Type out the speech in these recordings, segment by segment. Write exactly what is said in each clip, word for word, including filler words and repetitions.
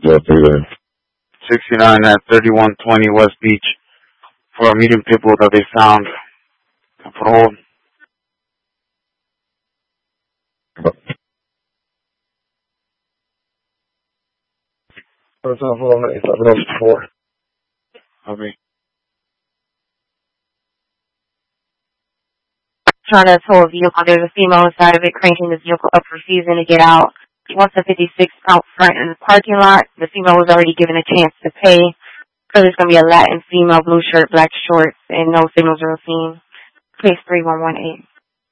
sixty-nine at thirty-one twenty West Beach for a medium pit bull that they found. For hold. What's up, hold on, it's eleven oh four. Okay. Trying to tow a vehicle. There's a female inside of it cranking the vehicle up, refusing to get out. She wants a fifty-six out front in the parking lot. The female was already given a chance to pay. So there's going to be a Latin female, blue shirt, black shorts, and no signals are seen. Case three one one eight.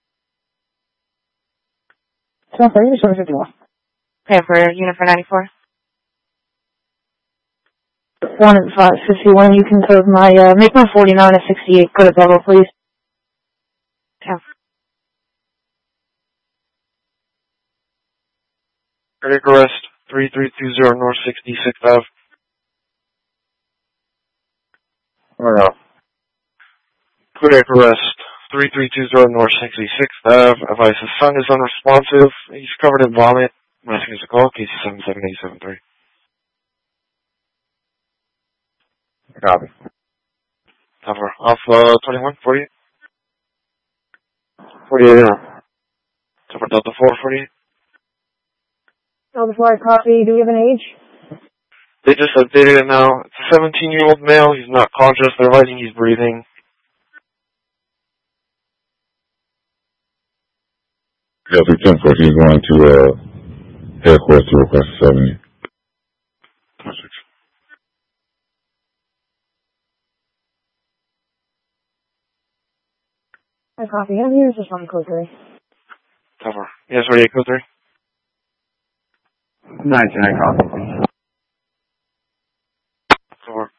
So for unit seven fifty-one. Okay, for unit for ninety-four. one five fifty-one, you can code my, uh, make my forty-nine at sixty-eight. Go to Bravo, please. Yeah. Cardiac arrest, three three two zero North sixty-sixth Avenue. Or no. Cardiac arrest, three three two zero North sixty-sixth Avenue. Advice, his son is unresponsive. He's covered in vomit. I'm asking us to call, case seven seven eight seven three. Copy. Cover. Off, uh, twenty-one, forty-eight. forty-eight, yeah. Cover Delta four, forty-eight. Oh, before I copy, do we have an age? They just updated it now. It's a seventeen-year-old male. He's not conscious. They're writing he's breathing. Yeah, through ten four, he's going to, uh, headquarters to request seventy. I copy him. Here's just one code three. Cover. Yes, forty-eight, code three. nineteen, I copy. Cover.